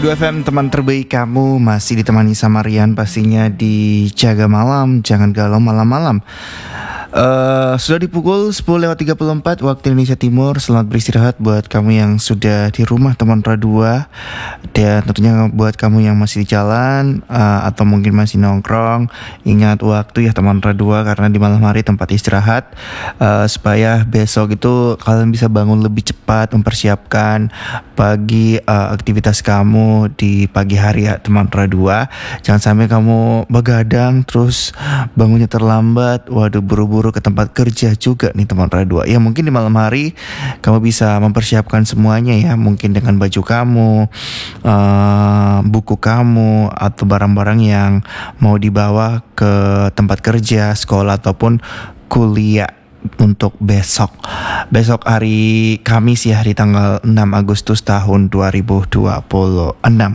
102 FM, teman terbaik kamu, masih ditemani sama Rian pastinya di Jaga Malam, jangan galau malam-malam. Sudah di pukul 10:34 waktu Indonesia Timur. Selamat beristirahat buat kamu yang sudah di rumah teman Radua. Dan tentunya buat kamu yang masih di jalan atau mungkin masih nongkrong, ingat waktu ya teman Radua, karena di malam hari tempat istirahat, supaya besok itu kalian bisa bangun lebih cepat, mempersiapkan pagi aktivitas kamu di pagi hari ya teman Radua. Jangan sampai kamu begadang terus bangunnya terlambat, waduh buru-buru ke tempat kerja juga nih teman Radua. Ya mungkin di malam hari kamu bisa mempersiapkan semuanya ya, mungkin dengan baju kamu, buku kamu, atau barang-barang yang mau dibawa ke tempat kerja, sekolah ataupun kuliah untuk besok hari Kamis ya, hari tanggal 6 Agustus tahun 2026.